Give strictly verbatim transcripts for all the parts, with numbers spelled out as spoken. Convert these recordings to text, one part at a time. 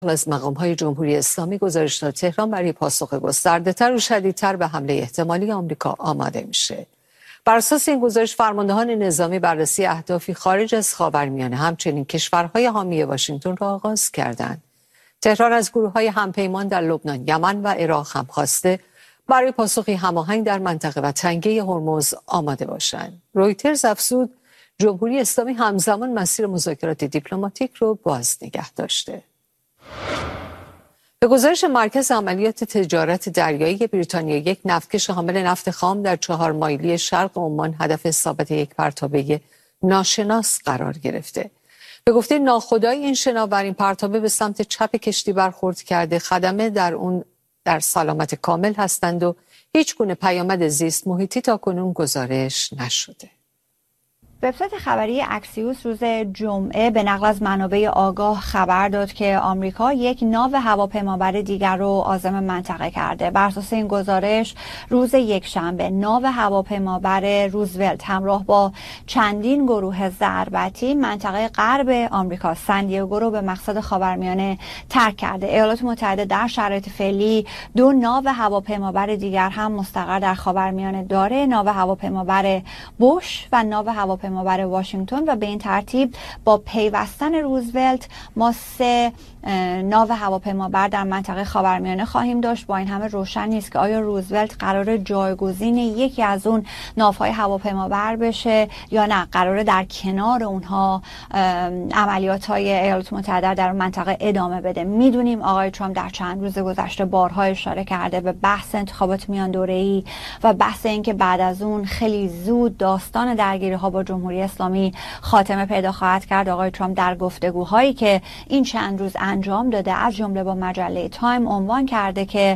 از مقام‌های جمهوری اسلامی گزارش داد تهران برای پاسخ گسترده‌تر و شدیدتر به حمله احتمالی آمریکا آماده میشه. بر اساس این گزارش فرماندهان نظامی بررسی اهدافی خارج از خاورمیانه همچنین کشورهای حامی واشنگتن را آغاز کردند. تهران از گروه‌های همپیمان در لبنان، یمن و عراق هم خواسته برای پاسخی هماهنگ در منطقه و تنگه هرمز آماده باشند. رویترز افزود جمهوری اسلامی همزمان مسیر مذاکرات دیپلماتیک رو باز نگه داشته. به گزارش مرکز عملیات تجارت دریایی بریتانیا، یک نفتکش حامل نفت خام در چهار مایلی شرق عمان هدف اصابت یک پرتابه ناشناس قرار گرفته. به گفته ناخدای این شناور، این پرتابه به سمت چپ کشتی برخورد کرده. خدمه در اون در سلامت کامل هستند و هیچ گونه پیامد زیست محیطی تاکنون گزارش نشده. وبسایت خبری اکسیوس روز جمعه به نقل از منابع آگاه خبر داد که آمریکا یک ناو هواپیمابر دیگر رو عازم منطقه کرده. بر اساس این گزارش روز یکشنبه ناو هواپیمابر روزولت همراه با چندین گروه ضربتی منطقه غرب آمریکا سندیگو رو به مقصد خاورمیانه ترک کرده. ایالات متحده در شرایط فعلی دو ناو هواپیمابر دیگر هم مستقر در خاورمیانه داره، ناو هواپیمابر بوش و ناو هواپیمابر برای واشنگتن، و به این ترتیب با پیوستن روزولت ما سه ناو هواپیمابر در منطقه خاورمیانه خواهیم داشت. با این همه روشن نیست که آیا روزولت قرار جایگزین یکی از اون ناوهای هواپیمابر بشه یا نه قراره در کنار اونها عملیات های ایالات متحده در منطقه ادامه بده. میدونیم آقای ترامپ در چند روز گذشته بارها اشاره کرده به بحث انتخابات میان دوره‌ای و بحث این که بعد از اون خیلی زود داستان درگیری ها با جمهوری اسلامی خاتمه پیدا خواهد کرد. آقای ترامپ در گفتگوهایی که این چند روز انجام داده از جمله با مجله تایم عنوان کرده که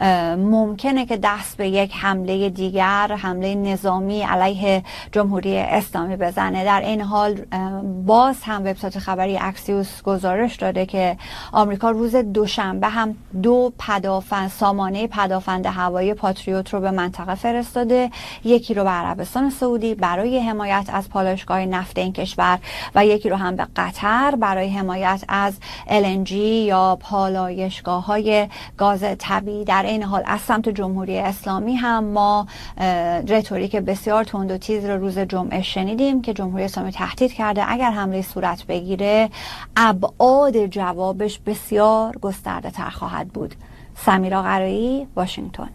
ممکنه که دست به یک حمله دیگر، حمله نظامی علیه جمهوری اسلامی بزنه. در این حال باز هم وبسایت خبری اکسیوس گزارش داده که آمریکا روز دوشنبه هم دو پدافند سامانه پدافند هوایی پاتریوت رو به منطقه فرستاده، یکی رو به عربستان سعودی برای حمایت از پالایشگاه نفت این کشور و یکی رو هم به قطر برای حمایت از ال ان جی یا پالایشگاه‌های گاز طبیعی. در این حال از سمت جمهوری اسلامی هم ما رتوریک بسیار تند و تیز رو روز جمعه شنیدیم که جمهوری اسلامی تهدید کرده اگر حمله صورت بگیره ابعاد جوابش بسیار گسترده‌تر خواهد بود. سمیرا قرایی، واشنگتن.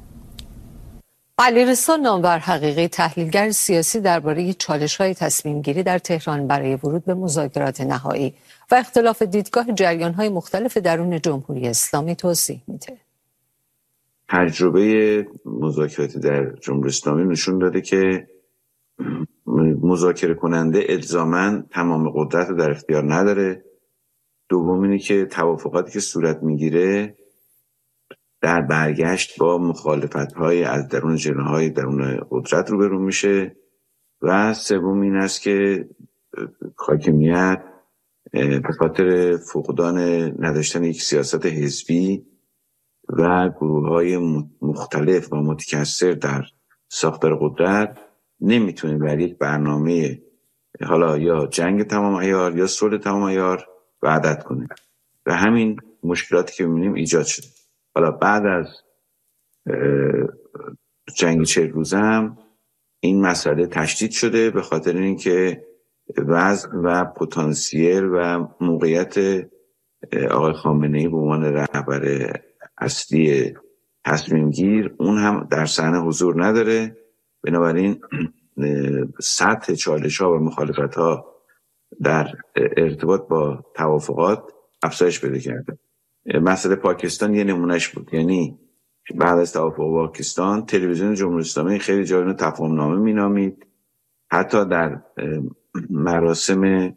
علیرضا نامور حقیقی، تحلیلگر سیاسی، درباره چالش‌های تصمیم‌گیری در تهران برای ورود به مذاکرات نهایی و اختلاف دیدگاه جریان‌های مختلف درون جمهوری اسلامی توضیح میده. تجربه مذاکراتی در جمهوری اسلامی نشون داده که مذاکره کننده الزاماً تمام قدرت رو در اختیار نداره. دوم اینه که توافقاتی که صورت میگیره در برگشت با مخالفت‌های از درون جناح‌های درون قدرت روبرو میشه. و سوم این است که حاکمیت به خاطر فقدان نداشتن یک سیاست حزبی و گروه‌های مختلف و متکثر در ساختار قدرت نمیتونه بر یک برنامه حالا یا جنگ تمام عیار یا صلح تمام عیار وعدت کنه و همین مشکلاتی که می‌بینیم ایجاد شده. حالا بعد از جنگ چهل روزه هم این مسئله تشدید شده به خاطر اینکه وضع و پتانسیل و موقعیت آقای خامنه‌ای به عنوان رهبر اصلی تصمیم گیر اون هم در صحنه حضور نداره. بنابراین سطح چالش‌ها و مخالفت‌ها در ارتباط با توافقات افزایش پیدا کرده. مسئله پاکستان یه نمونهش بود. یعنی بعد از توافق پاکستان تلویزیون جمهوری اسلامی خیلی جای رو تفاهم نامه مینامید، حتی در مراسم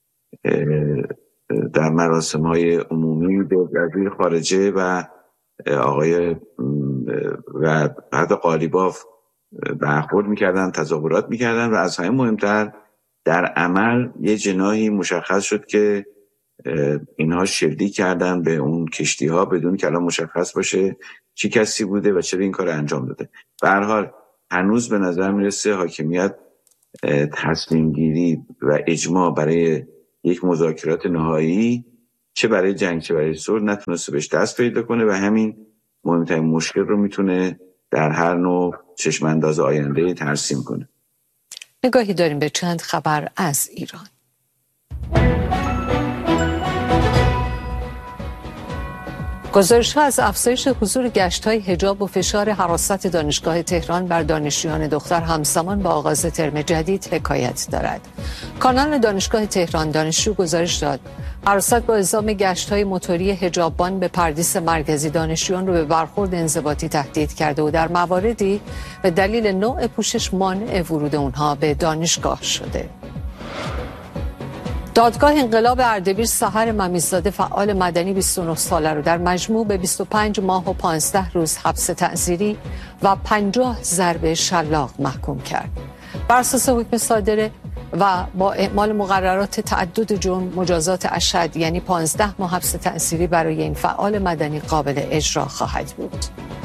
در مراسم های عمومی به وزیر خارجه و آقای و حتی قالیباف برخورد میکردن، تظاهرات میکردن و از همه مهمتر در عمل یه جناحی مشخص شد که اینها شلیک کردن به اون کشتی ها بدون که الان مشخص باشه چی کسی بوده و چرا این کار انجام داده. به هر حال هنوز به نظر میرسه حاکمیت تصمیم گیری و اجماع برای یک مذاکرات نهایی چه برای جنگ چه برای صلح نتونسته بهش دست پیدا کنه و همین مهمترین مشکل رو میتونه در هر نوع چشمانداز آینده ترسیم کنه. نگاهی داریم به چند خبر از ایران. گزارش‌ها از افزایش حضور گشت‌های حجاب و فشار حراست دانشگاه تهران بر دانشجویان دختر همزمان با آغاز ترم جدید حکایت دارد. کانال دانشگاه تهران دانشجو گزارش داد حراست با الزام گشت‌های موتوری حجاببان به پردیس مرکزی دانشجویان رو به برخورد انضباطی تهدید کرده و در مواردی به دلیل نوع پوشش مانع ورود اونها به دانشگاه شده. دادگاه انقلاب اردبیل سحر ممیززاده فعال مدنی بیست و نه ساله رو در مجموع به بیست و پنج ماه و پانزده روز حبس تعزیری و پنجاه ضرب شلاق محکوم کرد. بر اساس حکم صادره و با اعمال مقررات تعدد جرم مجازات اشد یعنی پانزده ماه حبس تعزیری برای این فعال مدنی قابل اجرا خواهد بود.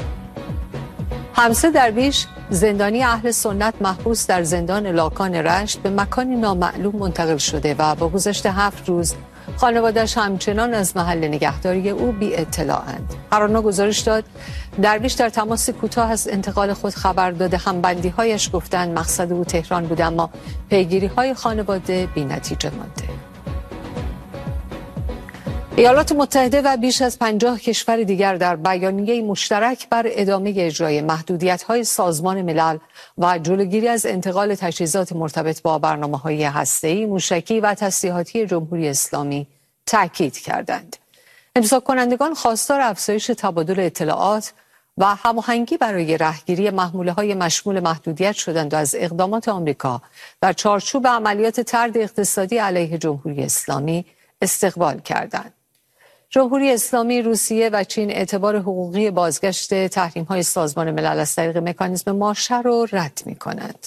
حمزه درویش زندانی اهل سنت محبوس در زندان لاکان رشت به مکانی نامعلوم منتقل شده و با گذشت هفت روز خانواده‌اش همچنان از محل نگهداری او بی اطلاع‌اند. قرارنامه گزارش داد درویش در تماس کوتاه از انتقال خود خبر داده، همبندی‌هایش گفتند مقصد او تهران بود اما پیگیری‌های خانواده بی‌نتیجه مانده. ایالات متحده و بیش از پنجاه کشور دیگر در بیانیه مشترک بر ادامه اجرای محدودیت‌های سازمان ملل و جلوگیری از انتقال تجهیزات مرتبط با برنامه‌های هسته‌ای، موشکی و تسلیحاتی جمهوری اسلامی تاکید کردند. امضا کنندگان خواستار افزایش تبادل اطلاعات و هماهنگی برای رهگیری محموله‌های مشمول محدودیت شدند و از اقدامات آمریکا در چارچوب عملیات طرد اقتصادی علیه جمهوری اسلامی استقبال کردند. جمهوری اسلامی، روسیه و چین اعتبار حقوقی بازگشت تحریم‌های سازمان ملل از طریق مکانیزم ماشه را رد می‌کنند.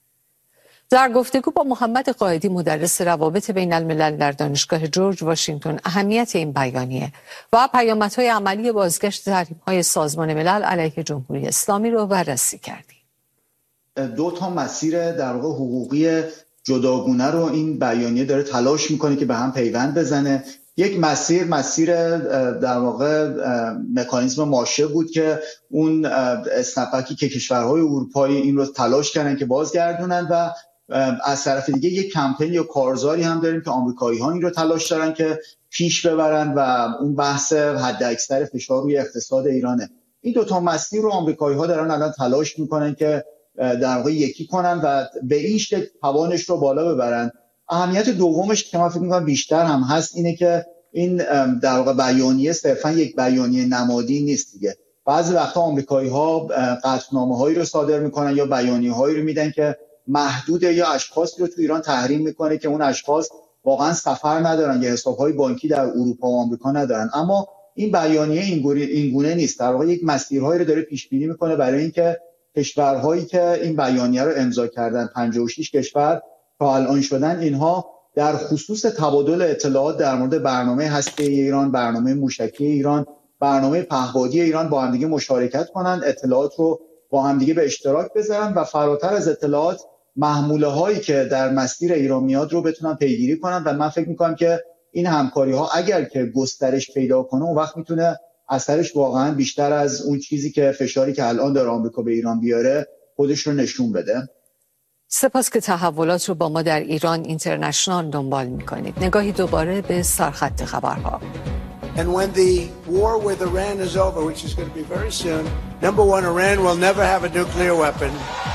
در گفتگو با محمد قائدی مدرس روابط بین الملل در دانشگاه جورج واشنگتن اهمیت این بیانیه و پیامدهای عملی بازگشت تحریم‌های سازمان ملل علیه جمهوری اسلامی را بررسی کردیم. دو تا مسیر در واقع حقوقی جداگونه رو این بیانیه داره تلاش میکنه که به هم پیوند بزنه. یک مسیر مسیر در واقع مکانیزم ماشه بود که اون اسنپکی که کشورهای اروپایی این رو تلاش کردن که بازگردونن و از طرف دیگه یک کمپین یا کارزاری هم داریم که آمریکایی ها این رو تلاش دارن که پیش ببرن و اون بحث حداکثر فشار روی اقتصاد ایرانه. این دو تا مسیر رو آمریکایی ها دارن الان تلاش میکنن که در واقع یکی کنن و به این شکل توانش رو بالا ببرن. اهمیت دومش که من فکر می‌کنم بیشتر هم هست اینه که این در واقع بیانیه صرفا یک بیانیه نمادی نیست دیگه. بعضی وقتا آمریکایی‌ها قطعنامه‌هایی رو صادر میکنن یا بیانیه‌هایی رو میدن که محدوده یا اشخاصی رو تو ایران تحریم میکنه که اون اشخاص واقعا سفر ندارن یا حساب‌های بانکی در اروپا و آمریکا ندارن. اما این بیانیه این گونه نیست. در واقع یک مسیرهایی رو داره پیش بینی میکنه برای اینکه کشورهایی که این بیانیه رو امضا کردن، پنجاه و شش کشور تا الان شدن، اینها در خصوص تبادل اطلاعات در مورد برنامه هسته‌ای ایران، برنامه موشکی ایران، برنامه پهپادی ایران با هم دیگه مشارکت کنند، اطلاعات رو با هم دیگه به اشتراک بذارن و فراتر از اطلاعات محموله هایی که در مسیر ایران میاد رو بتونن پیگیری کنن. و من فکر میکنم که این همکاری ها اگر که گسترش پیدا کنه اون وقت میتونه اثرش واقعا بیشتر از اون چیزی که فشاری که الان داره آمریکا به ایران بیاره خودش رو نشون بده. سپاس که تحولات رو با ما در ایران اینترنشنال دنبال میکنید. نگاهی دوباره به سرخط خبرها. And when the war with Iran is over, which is going to be very soon, number one, Iran will never have a nuclear weapon.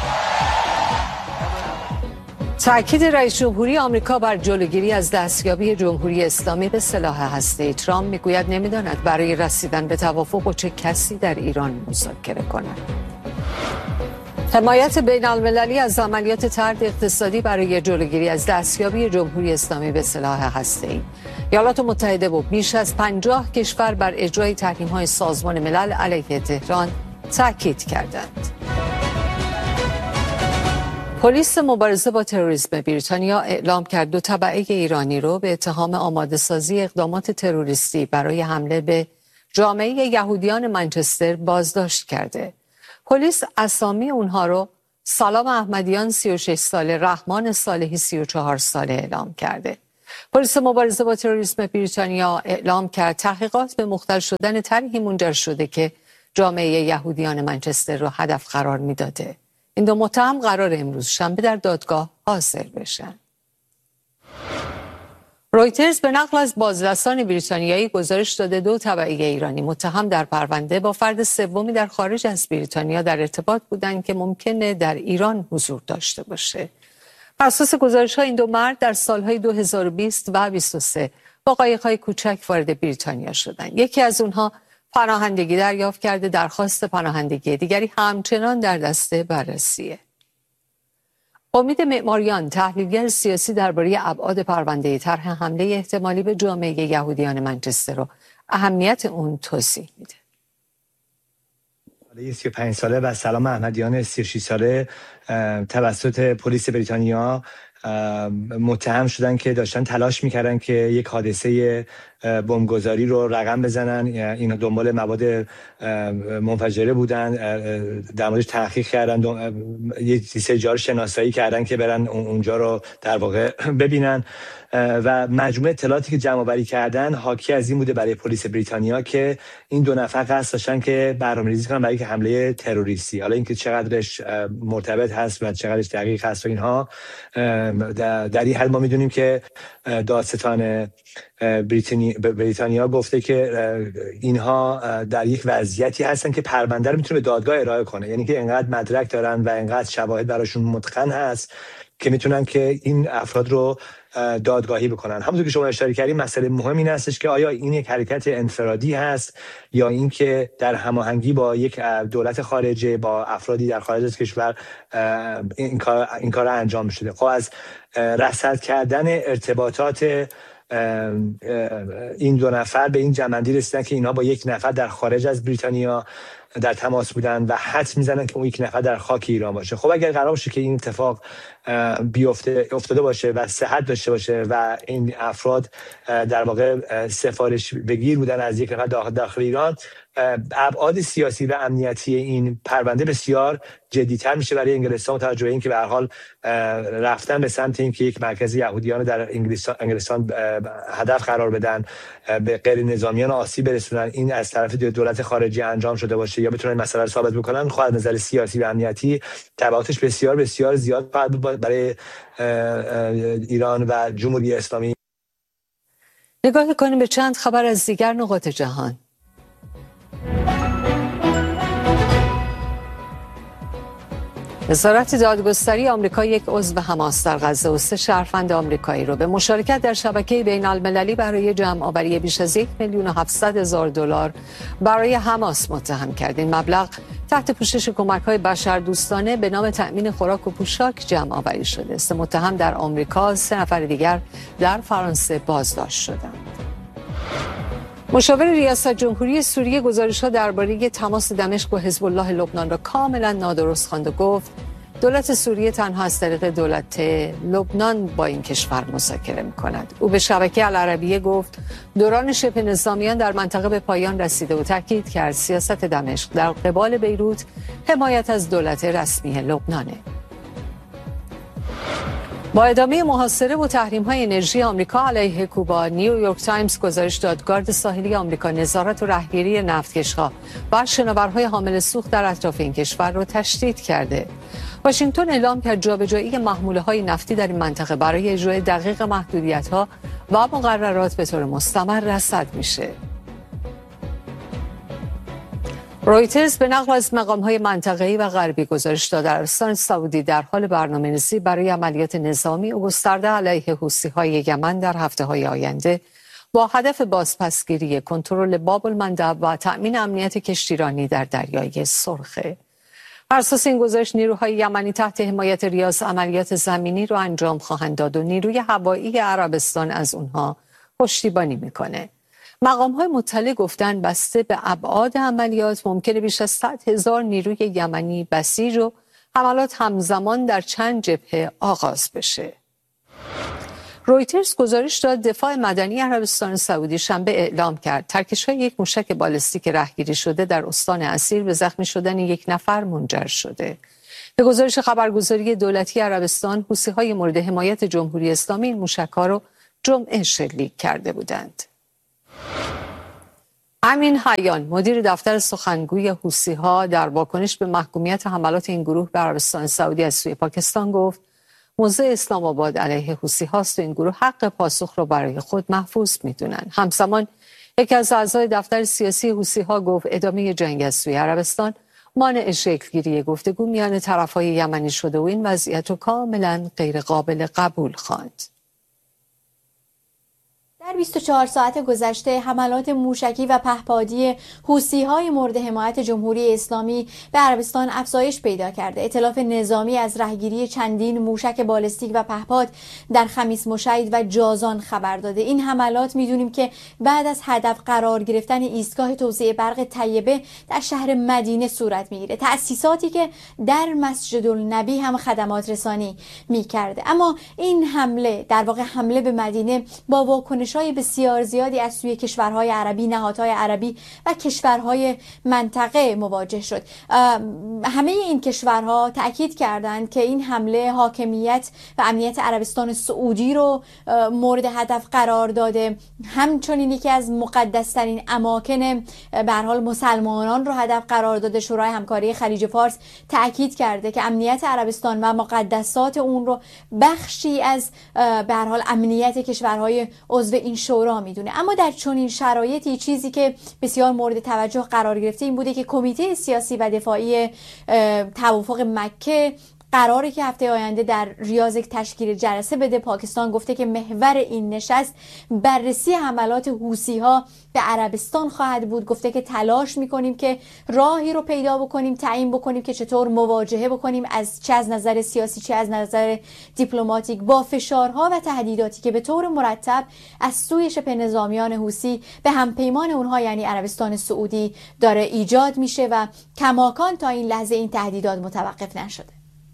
تأکید رئیس جمهوری آمریکا بر جلوگیری از دستیابی جمهوری اسلامی به سلاح هسته‌ای. ترامپ میگوید نمیداند برای رسیدن به توافق با چه کسی در ایران مذاکره کند. حمایت بین المللی از عملیات طرد اقتصادی برای جلوگیری از دستیابی جمهوری اسلامی به سلاح هسته‌ای. ایالات متحده و بیش از پنجاه کشور بر اجرای تحریم‌های سازمان ملل علیه تهران تاکید کردند. پلیس مبارزه با تروریسم بریتانیا اعلام کرد دو تبعه ایرانی رو به اتهام آماده سازی اقدامات تروریستی برای حمله به جامعه یهودیان منچستر بازداشت کرده. پلیس اسامی اونها رو سلام احمدیان سی و شش ساله، رحمان صالحی سی و چهار ساله اعلام کرده. پلیس مبارزه با تروریسم بریتانیا اعلام کرد تحقیقات به مختل شدن طرحی منجر شده که جامعه یهودیان منچستر را هدف قرار میداده. این دو متهم قرار امروز شنبه در دادگاه حاضر بشن. رویترز به نقل از بازرسان بریتانیایی گزارش داده دو تبعی ایرانی متهم در پرونده با فرد سومی در خارج از بریتانیا در ارتباط بودند که ممکنه در ایران حضور داشته باشه. بر اساس گزارش‌ها این دو مرد در سالهای دو هزار و بیست و بیست و سه با قایق‌های کوچک وارد بریتانیا شدند. یکی از اونها پناهندگی دریافت کرده، درخواست پناهندگی دیگری همچنان در دست بررسیه. امید معماریان تحلیلگر سیاسی درباره ابعاد پرونده طرح حمله احتمالی به جامعه یهودیان منچستر رو اهمیت اون توضیح میده. سی و پنج ساله و سلام احمدیان سی و شش ساله توسط پلیس بریتانیا متهم شدن که داشتن تلاش میکردن که یک حادثه بمبگذاری رو رقم بزنن. اینا دنبال مواد منفجره بودن، در موردش تحقیق کردن، یک سری جا رو شناسایی کردن که برن اونجا رو در واقع ببینن و مجموعه اطلاعاتی که جمع آوری کردن حاکی از این بوده برای پلیس بریتانیا که این دو نفر قصد داشتن که برنامه‌ریزی کنن برای یک حمله تروریستی. حالا اینکه چقدرش مرتبط هست و چقدرش دقیق هست و اینها در این حد ما میدونیم که دادستان بریتانیا گفته که اینها در یک وضعیتی هستن که پرونده رو میتونه به دادگاه ارائه کنه، یعنی که انقدر مدرک دارن و انقدر شواهد براشون متقن هست که میتونن که این افراد رو دادگاهی بکنن. همونطور که شما اشاره کردید مسئله مهم این هستش که آیا این یک حرکت انفرادی هست یا اینکه در هماهنگی با یک دولت خارجه، با افرادی در خارج از کشور این کار این کار انجام شده. خب از رصد کردن ارتباطات این دو نفر به این جمع‌بندی رسیدن که اینها با یک نفر در خارج از بریتانیا در تماس بودن و حدس میزنن که اون یک نفر در خاک ایران باشه. خب اگر قرار باشه که این اتفاق بیفته افتاده باشه و صحت داشته باشه و این افراد در واقع سفارش بگیر بودن از یک نفر داخل, داخل ایران، ابعاد سیاسی و امنیتی این پرونده بسیار جدی‌تر میشه برای انگلستان، توجه به اینکه به هر حال رفتن به سمت اینکه یک مرکز یهودیان در انگلستان انگلستان هدف قرار بدن، به غیر نظامیان آسیب برسونن، این از طرف دولت خارجی انجام شده باشه یا بتونن مسئله رو ثابت بکنن، خب از نظر سیاسی و امنیتی تبعاتش بسیار بسیار زیاد خواهد بود برای ایران و جمهوری اسلامی. نگاه کنیم به چند خبر از دیگر نقاط جهان. وزارت دادگستری آمریکا یک عضو حماس در غزه و سه شهروند آمریکایی را به مشارکت در شبکه بین المللی برای جمع آوری بیش از یک میلیون و هفتصد هزار دلار برای حماس متهم کرد. این مبلغ تحت پوشش کمک‌های بشردوستانه به نام تأمین خوراک و پوشاک جمع آوری شده. سه متهم در آمریکا، سه نفر دیگر در فرانسه بازداشت شدند. مشاور ریاست جمهوری سوریه گزارش‌ها درباره تماس دمشق و حزب الله لبنان را کاملا نادرست خواند و گفت دولت سوریه تنها از طریق دولت لبنان با این کشور مذاکره می‌کند. او به شبکه العربیه گفت دوران شبه نظامیان در منطقه به پایان رسیده و تاکید کرد سیاست دمشق در قبال بیروت حمایت از دولت رسمی لبنانه. با ادامه محاصره و تحریم‌های انرژی آمریکا علیه کوبا، نیویورک تایمز گزارش داد گارد ساحلی آمریکا نظارت و رهگیری نفتکش‌ها و شناورهای حامل سوخت در اطراف این کشور را تشدید کرده. واشنگتن اعلام کرد جابجایی محموله‌های نفتی در این منطقه برای اجرای دقیق محدودیت‌ها و مقررات به طور مستمر رصد میشه. رویترز به نقل از مقام‌های منطقه‌ای و غربی گزارش داد عربستان سعودی در حال برنامه‌ریزی برای عملیات نظامی و گسترده علیه حوثی‌های یمن در هفته‌های آینده با هدف بازپسگیری کنترل باب المندب و تأمین امنیت کشتیرانی در دریای سرخ. بر اساس این گزارش نیروهای یمنی تحت حمایت ریاض عملیات زمینی را انجام خواهند داد و نیروی هوایی عربستان از اونها پشتیبانی میکنه. مقام‌های مطلع گفتن بسته به ابعاد عملیات ممکنه بیش از صد هزار نیروی یمنی بسیج و حملات همزمان در چند جبهه آغاز بشه. رویترز گزارش داد دفاع مدنی عربستان سعودی شنبه اعلام کرد ترکش‌های یک موشک بالستیک رهگیری شده در استان اسیر به زخمی شدن یک نفر منجر شده. به گزارش خبرگزاری دولتی عربستان، حوثی‌های مورد حمایت جمهوری اسلامی این موشک‌ها رو جمعه شلیک کرده بودند. امین حیان مدیر دفتر سخنگوی حوثی‌ها در واکنش به محکومیت حملات این گروه به عربستان سعودی از سوی پاکستان گفت موضع اسلام آباد علیه حوثی‌هاست و این گروه حق پاسخ را برای خود محفوظ می‌دونند. همزمان یکی از اعضای دفتر سیاسی حوثی‌ها گفت ادامه جنگ از سوی عربستان مانع شکلگیری گفتگو میان طرف‌های یمنی شده و این وضعیت رو کاملا غیر قابل قبول خواند. در بیست و چهار ساعت گذشته حملات موشکی و پهپادی حوثی‌های مورد حمایت جمهوری اسلامی به عربستان افزایش پیدا کرده. ائتلاف نظامی از رهگیری چندین موشک بالستیک و پهپاد در خمیس مشید و جازان خبر داده. این حملات میدونیم که بعد از هدف قرار گرفتن ایستگاه توزیع برق طیبه در شهر مدینه صورت میگیره. تأسیساتی که در مسجد النبی هم خدمات رسانی میکرده. اما این حمله در واقع حمله به مدینه با واکنش بسیار زیادی از سوی کشورهای عربی، نهادهای عربی و کشورهای منطقه مواجه شد. همه این کشورها تأکید کردند که این حمله حاکمیت و امنیت عربستان سعودی رو مورد هدف قرار داده، همچنین یکی از مقدس‌ترین اماکن به هر حال مسلمانان رو هدف قرار داده. شورای همکاری خلیج فارس تأکید کرده که امنیت عربستان و مقدسات اون رو بخشی از به هر حال امنیت کشورهای عضو این شورا میدونه. اما در چنین شرایطی چیزی که بسیار مورد توجه قرار گرفته این بوده که کمیته سیاسی و دفاعی توافق مکه قراره که هفته آینده در ریاض تشکیل جلسه بده. پاکستان گفته که محور این نشست بررسی حملات حوثی‌ها به عربستان خواهد بود. گفته که تلاش میکنیم که راهی رو پیدا بکنیم، تعیین بکنیم که چطور مواجهه بکنیم، از چه از نظر سیاسی چه از نظر دیپلماتیک، با فشارها و تهدیداتی که به طور مرتب از سوی شبه نظامیان حوثی به همپیمان اونها یعنی عربستان سعودی داره ایجاد میشه و کماکان تا این لحظه این تهدیدات متوقف نشده.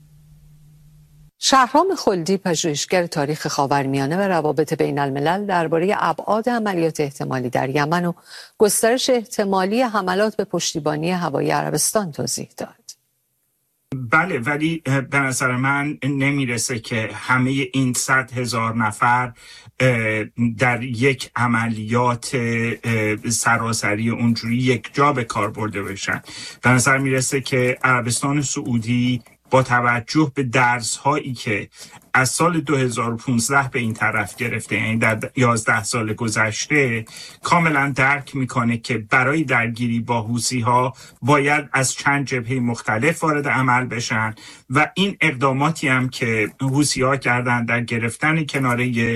شهرام خلدی پژوهشگر تاریخ خاورمیانه و روابط بین الملل درباره ابعاد عملیات احتمالی در یمن و گسترش احتمالی حملات به پشتیبانی هوایی عربستان توضیح داد. بله، ولی به نظر من نمیرسه که همه این صد هزار نفر در یک عملیات سراسری اونجوری یک جا به کار برده بشن. به نظر میرسه که عربستان سعودی با توجه به درس هایی که از سال دو هزار و پانزده به این طرف گرفته، یعنی در یازده سال گذشته، کاملا درک میکنه که برای درگیری با حوثی ها باید از چند جبهه مختلف وارد عمل بشن و این اقداماتی هم که حوثی ها کردن در گرفتن کناره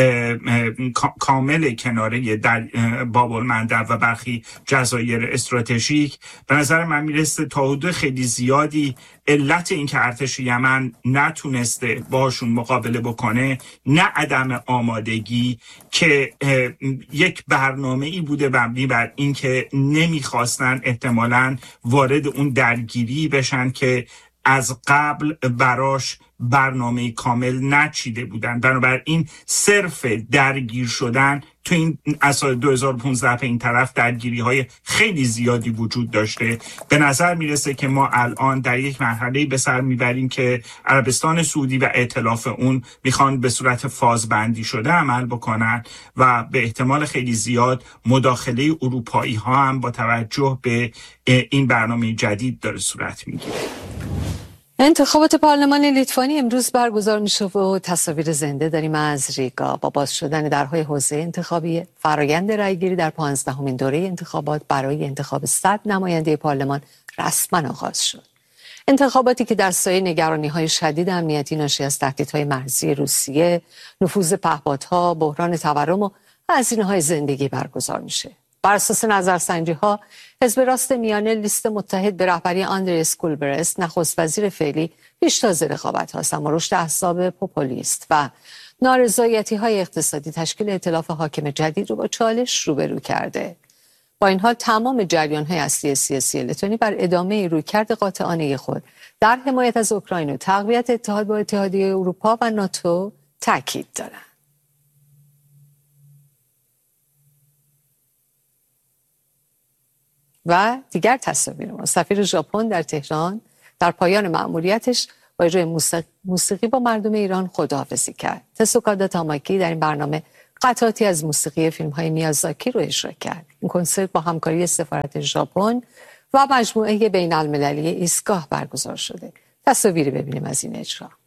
کامل کناره در باب المندب و برخی جزایر استراتژیک، به نظر من میرسه تا حدود خیلی زیادی علت این که ارتش یمن نتونسته باشون مقابله بکنه نه عدم آمادگی که یک برنامه ای بوده مبنی بر این که نمیخواستن احتمالاً وارد اون درگیری بشن که از قبل براش برنامه کامل نچیده بودن. بنابراین صرف درگیر شدن تو این از سال دو هزار و پانزده به این طرف درگیری های خیلی زیادی وجود داشته. به نظر میرسه که ما الان در یک مرحله به سر میبریم که عربستان سعودی و ائتلاف اون میخوان به صورت فازبندی شده عمل بکنن و به احتمال خیلی زیاد مداخله اروپایی ها هم با توجه به این برنامه جدید داره صورت میگیره. انتخابات پارلمان لیتوانی امروز برگزار میشه و تصاویر زنده داریم از ریگا. با باز شدن درهای حوزه انتخابی، فرآیند رأیگیری در پانزدهمین دوره انتخابات برای انتخاب صد نماینده پارلمان رسما آغاز شد. انتخاباتی که در سایه نگرانی‌های شدید امنیتی ناشی از تهدیدهای مرزی روسیه، نفوذ پهپادها، بحران تورم و هزینه‌های زندگی برگزار میشه. بر اساس نظرسنجی‌ها، حزب راست میانه لیست متحد به رهبری آندریس کولبرس نخست وزیر فعلی پیشتاز رقابت هاست، اما رشد احزاب پوپولیست و نارضایتی‌های اقتصادی تشکیل ائتلاف حاکم جدید رو با چالش روبرو کرده. با این حال تمام جریان‌های اصلی سیاسی لتونی بر ادامه رویکرد قاطعانه خود در حمایت از اوکراین و تقویت اتحاد با اتحادیه اروپا و ناتو تاکید دارند. و دیگر تصاویر ما، سفیر ژاپن در تهران در پایان مأموریتش با اجرای موسیقی با مردم ایران خداحافظی کرد. تسوکادا تاماکی در این برنامه قطعاتی از موسیقی فیلم‌های میازاکی رو اجرا کرد. این کنسرت با همکاری سفارت ژاپن و مجموعه بین‌المللی ایستگاه برگزار شده. تصاویری ببینیم از این اجرا.